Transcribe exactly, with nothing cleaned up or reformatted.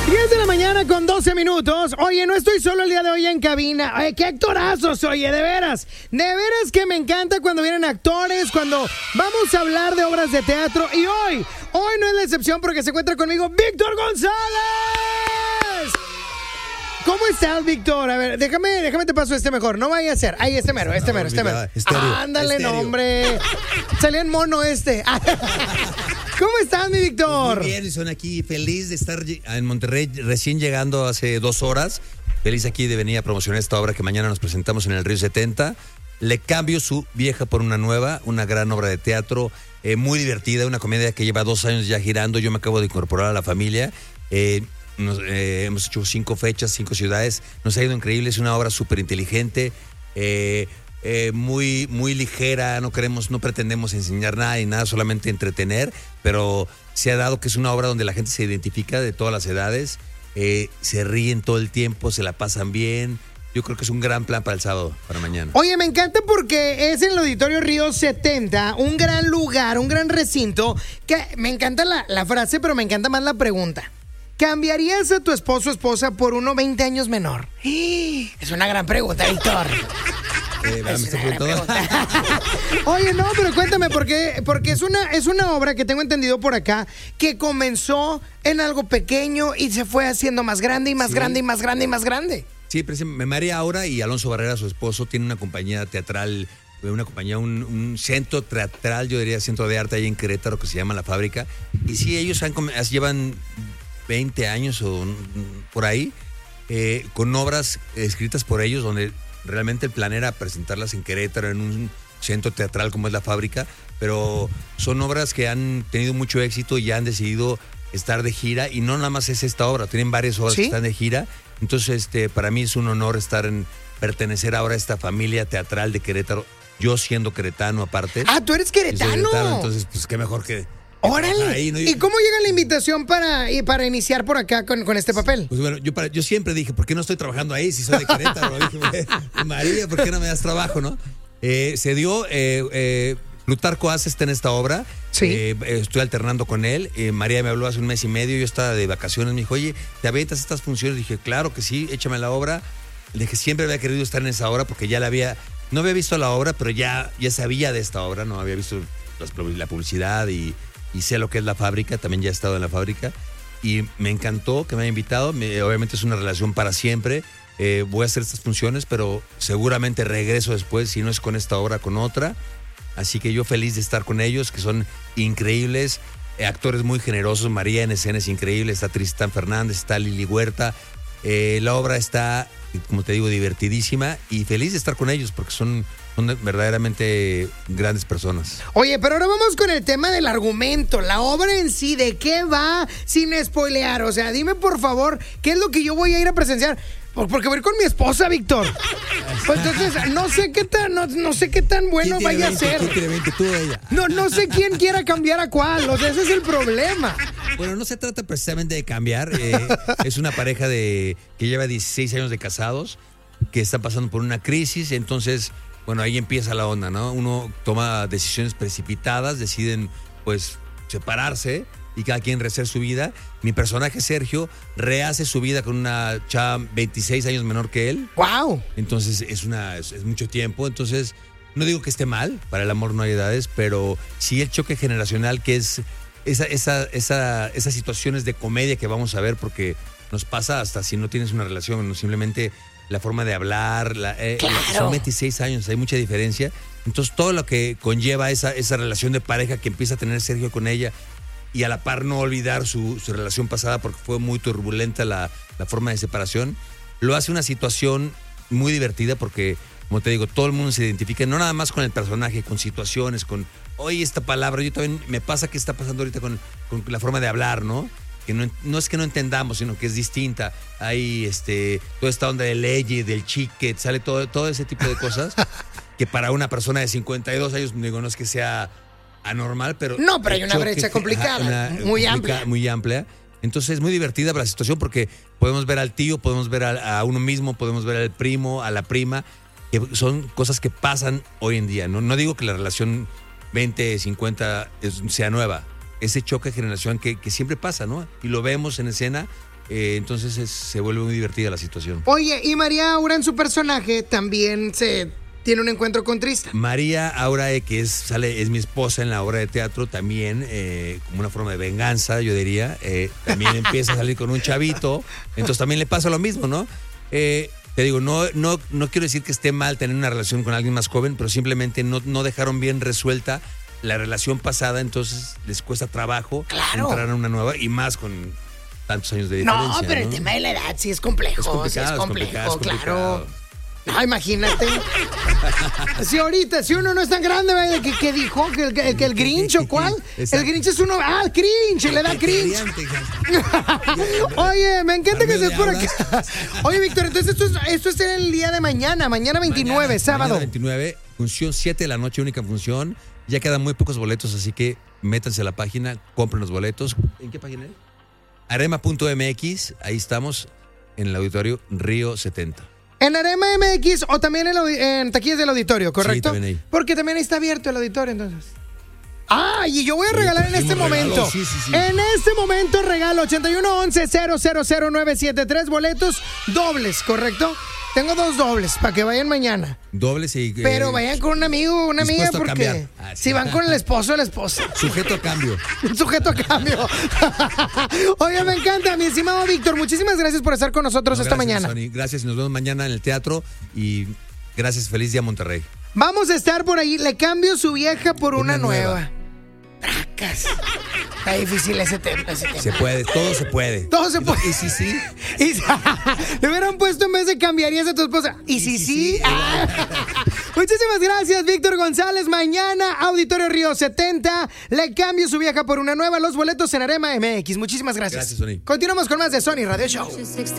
diez de la mañana con doce minutos. Oye, no estoy solo el día de hoy en cabina. Oye, qué actorazos, oye, de veras. De veras que me encanta cuando vienen actores, cuando vamos a hablar de obras de teatro. Y hoy, hoy no es la excepción porque se encuentra conmigo Víctor González. ¿Cómo estás, Víctor? A ver, déjame, déjame te paso este mejor. No vaya a ser. Ahí, este mero, este mero, este mero. Ándale, no, hombre. Salía en mono este. ¿Cómo estás, mi Víctor? Muy bien, son aquí feliz de estar en Monterrey, recién llegando hace dos horas. Feliz aquí de venir a promocionar esta obra que mañana nos presentamos en el Río setenta. Le cambio su vieja por una nueva, una gran obra de teatro, eh, muy divertida, una comedia que lleva dos años ya girando. Yo me acabo de incorporar a la familia. Eh, Nos, eh, hemos hecho cinco fechas, cinco ciudades. Nos ha ido increíble, es una obra súper inteligente, eh, eh, muy, muy ligera. No queremos, no pretendemos enseñar nada y nada, solamente entretener. Pero se ha dado que es una obra donde la gente se identifica de todas las edades, eh, se ríen todo el tiempo, se la pasan bien. Yo creo que es un gran plan para el sábado, para mañana. Oye, me encanta porque es en el Auditorio Río setenta, un gran lugar, un gran recinto. Que me encanta la, la frase, pero me encanta más la pregunta. ¿Cambiarías a tu esposo o esposa por uno veinte años menor? Es una gran pregunta, Víctor. Eh, es una gran pregunta. Oye, no, pero cuéntame, ¿por qué? Porque es una, es una obra que tengo entendido por acá, que comenzó en algo pequeño y se fue haciendo más grande y más sí. grande y más grande y más grande. Sí, precisamente, María Aura y Alonso Barrera, su esposo, tienen una compañía teatral, una compañía, un, un centro teatral, yo diría centro de arte ahí en Querétaro, que se llama La Fábrica. Y sí, ellos han, llevan veinte años o por ahí, eh, con obras escritas por ellos, donde realmente el plan era presentarlas en Querétaro, en un centro teatral como es La Fábrica, pero son obras que han tenido mucho éxito y ya han decidido estar de gira, y no nada más es esta obra, tienen varias obras ¿Sí? que están de gira. Entonces, este, para mí es un honor estar en, pertenecer ahora a esta familia teatral de Querétaro, yo siendo queretano aparte. Ah, ¿tú eres queretano? queretano entonces, pues qué mejor que... ¡Órale! Ahí, ¿no? ¿Y cómo llega la invitación para, para iniciar por acá con, con este papel? Pues bueno, yo, para, yo siempre dije, ¿por qué no estoy trabajando ahí si soy de Querétaro? Dije, María, ¿por qué no me das trabajo, no? Eh, se dio, eh, eh, Plutarco As está en esta obra. Sí. Eh, estoy alternando con él. Eh, María me habló hace un mes y medio, yo estaba de vacaciones, me dijo, oye, ¿te aventas estas funciones? Dije, claro que sí, échame la obra. Le dije, siempre había querido estar en esa obra porque ya la había, no había visto la obra, pero ya, ya sabía de esta obra, no había visto las, la publicidad y... y sé lo que es La Fábrica, también ya he estado en La Fábrica, y me encantó que me haya invitado. Me, obviamente es una relación para siempre. Eh, voy a hacer estas funciones, pero seguramente regreso después, si no es con esta obra, con otra. Así que yo feliz de estar con ellos, que son increíbles, eh, actores muy generosos. María en escena es increíble, está Tristán Fernández, está Lili Huerta. Eh, la obra está, como te digo, divertidísima, y feliz de estar con ellos porque son... son verdaderamente grandes personas. Oye, pero ahora vamos con el tema del argumento, la obra en sí, ¿de qué va? Sin spoilear, o sea, dime por favor, ¿qué es lo que yo voy a ir a presenciar? Porque voy a ir con mi esposa, Víctor. Pues entonces, no sé qué tan, no, no sé qué tan bueno vaya veinte, a ser. ¿Quién tiene veinte? Tú o ella. No, no sé quién quiera cambiar a cuál, o sea, ese es el problema. Bueno, no se trata precisamente de cambiar, eh, es una pareja de que lleva dieciséis años de casados, que está pasando por una crisis, entonces... Bueno, ahí empieza la onda, ¿no? Uno toma decisiones precipitadas, deciden, pues, separarse y cada quien rehacer su vida. Mi personaje, Sergio, rehace su vida con una chava veintiséis años menor que él. ¡Wow! Entonces, es, una, es, es mucho tiempo. Entonces, no digo que esté mal, para el amor no hay edades, pero sí el choque generacional, que es esa, esa, esa, esas situaciones de comedia que vamos a ver, porque nos pasa hasta si no tienes una relación, no simplemente... la forma de hablar, la, eh, claro. Son veintiséis años, hay mucha diferencia. Entonces, todo lo que conlleva esa, esa relación de pareja que empieza a tener Sergio con ella, y a la par no olvidar su, su relación pasada porque fue muy turbulenta la, la forma de separación, lo hace una situación muy divertida porque, como te digo, todo el mundo se identifica, no nada más con el personaje, con situaciones, con, oye, esta palabra, yo también me pasa que está pasando ahorita con, con la forma de hablar, ¿no? Que no, no es que no entendamos, sino que es distinta. Hay este, toda esta onda de ley, del chique, sale todo, todo ese tipo de cosas que para una persona de cincuenta y dos años, digo, no es que sea anormal, pero... No, pero hay una brecha complicada, una, muy complica, amplia. Muy amplia. Entonces es muy divertida la situación porque podemos ver al tío, podemos ver a, a uno mismo, podemos ver al primo, a la prima, que son cosas que pasan hoy en día. No, no digo que la relación veinte, cincuenta es, sea nueva. Ese choque de generación que, que siempre pasa, ¿no? Y lo vemos en escena Eh, entonces es- se vuelve muy divertida la situación. Oye, y María Aura en su personaje también se tiene un encuentro con Tristan. María Aura, eh, que es, sale, es mi esposa en la obra de teatro, también, eh, como una forma de venganza, yo diría, eh, también empieza a salir con un chavito, entonces también le pasa lo mismo, ¿no? Eh, te digo, no, no, no quiero decir que esté mal tener una relación con alguien más joven, pero simplemente no, no dejaron bien resuelta la relación pasada, entonces les cuesta trabajo Claro. entrar en una nueva, y más con tantos años de diferencia. No, pero el ¿no? tema de la edad sí es complejo. Es complicado, sí es es complejo, complicado, es claro. complicado. No, imagínate. Si ahorita, si uno no es tan grande, ¿verdad? ¿Qué, qué dijo? ¿Que el, que el Grinch o cuál? Exacto. El Grinch es uno. Ah, el Grinch, le da cringe. Oye, me encanta que estés por acá. Oye, Víctor, entonces esto es, esto es el día de mañana, mañana veintinueve, Mañana, sábado. mañana veintinueve, función siete de la noche, única función. Ya quedan muy pocos boletos, así que métanse a la página, compren los boletos. ¿En qué página es? arema punto m x, ahí estamos, en el auditorio Río setenta. En Arema M X o también en, audi- en taquillas del auditorio, ¿correcto? también ahí. Porque también está abierto el auditorio, entonces. Ah, y yo voy a Sí, regalar en este trajimos momento. regalos, sí, sí, sí. En este momento regalo ochenta y uno once cero cero cero nueve siete tres boletos dobles, ¿correcto? Tengo dos dobles para que vayan mañana. Dobles y... eh, Pero vayan con un amigo o una amiga dispuesto a porque cambiar. Ah, sí. si van con el esposo o la esposa. Sujeto a cambio. Un sujeto a cambio. Oye, me encanta, mi estimado Víctor. Muchísimas gracias por estar con nosotros No, esta gracias, mañana. Sony. Gracias, nos vemos mañana en el teatro y gracias, feliz día Monterrey. Vamos a estar por ahí. Le cambio su vieja por una, Una nueva. nueva. Tracas. Está difícil ese tema. Ese tema. Se puede, todo se puede. Todo se puede. Y sí, sí. Y si- le hubieran puesto en vez de cambiarías a tu esposa. Y si sí, sí. sí. Ah. Muchísimas gracias, Víctor González. Mañana, Auditorio Río setenta. Le cambio su vieja por una nueva. Los boletos en Arema M X. Muchísimas gracias. Gracias, Sony. Continuamos con más de Sony Radio Show.